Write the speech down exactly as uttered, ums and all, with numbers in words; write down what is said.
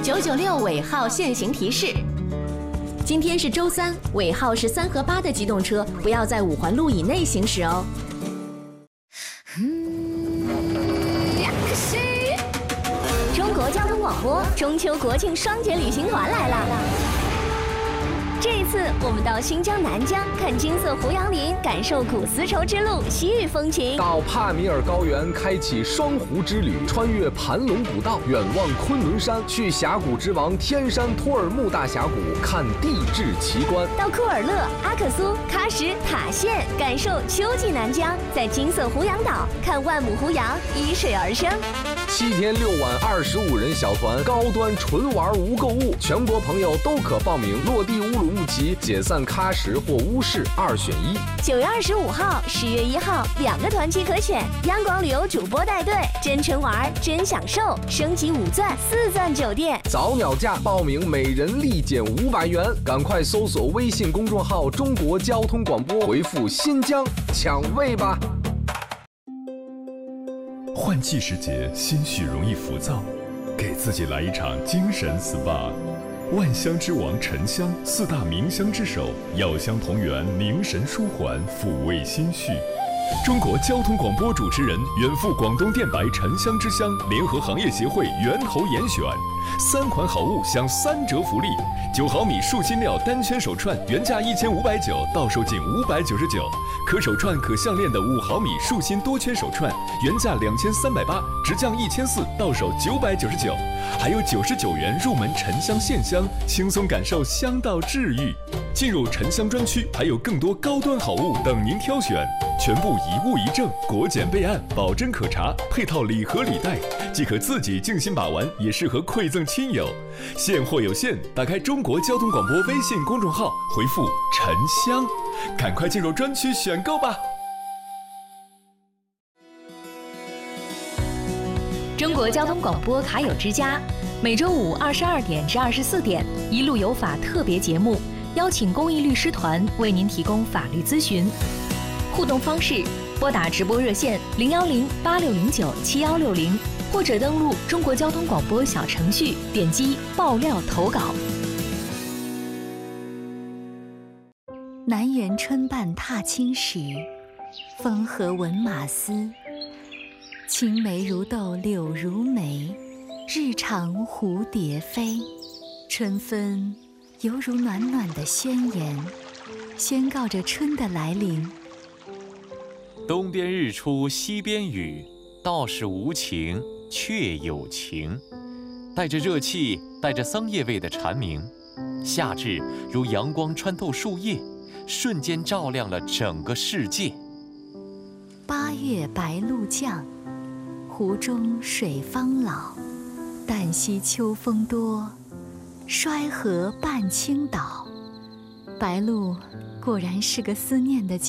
九九六尾号限行提示：今天是周三，尾号是三和八的机动车不要在五环路以内行驶哦。中国交通广播中秋国庆双节旅行团来了。这一次，我们到新疆南疆看金色胡杨林，感受古丝绸之路西域风情； 到帕米尔高原开启双湖之旅，穿越盘龙古道，远望昆仑山；去峡谷之王天山托尔木大峡谷看地质奇观； 到库尔勒、阿克苏、喀什、塔县，感受秋季南疆；在金色胡杨岛看万亩胡杨依水而生。 七天六晚，二十五人小团，高端纯玩无购物，全国朋友都可报名。落地乌鲁木齐，解散喀什或乌市，二选一。 九月二十五号、十月一号，两个团期可选。央广旅游主播带队，真纯玩真享受，升级五钻、四钻酒店， 早鸟价报名，每人立减五百元。赶快搜索微信公众号“中国交通广播”，回复“新疆”抢位吧。 换季时节，心绪容易浮躁，给自己来一场精神 S P A。万香之王沉香，四大名香之首，药香同源，凝神舒缓，抚慰心绪。中国交通广播主持人远赴广东电白沉香之乡，联合行业协会源头严选三款好物享三折福利：九毫米树心料单圈手串原价一千五百九，到手仅五百九十九；可手串可项链的五毫米树心多圈手串原价两千三百八，直降一千四，到手九百九十九。还有九十九元入门沉香线香，轻松感受香道治愈。进入沉香专区，还有更多高端好物等您挑选，全部一物一证，国检备案，保真可查，配套礼盒礼袋，既可自己静心把玩，也适合馈赠亲友。现货有限，打开中国交通广播微信公众号，回复沉香，赶快进入专区选购吧。 中国交通广播卡友之家，每周五二十二点至二十四点，一路有法特别节目，邀请公益律师团为您提供法律咨询。互动方式：拨打直播热线零幺零八六零九七幺六零，或者登录中国交通广播小程序，点击爆料投稿。 南园春半踏青时，风和闻马嘶。青梅如豆柳如眉，日长蝴蝶飞。春分犹如暖暖的宣言，宣告着春的来临。 东边日出西边雨，道是无晴却有晴。带着热气，带着桑叶味的蝉鸣，夏至如阳光穿透树叶，瞬间照亮了整个世界。 八月白露降，湖中水方老。旦夕秋风多，衰荷伴青岛。白露果然是个思念的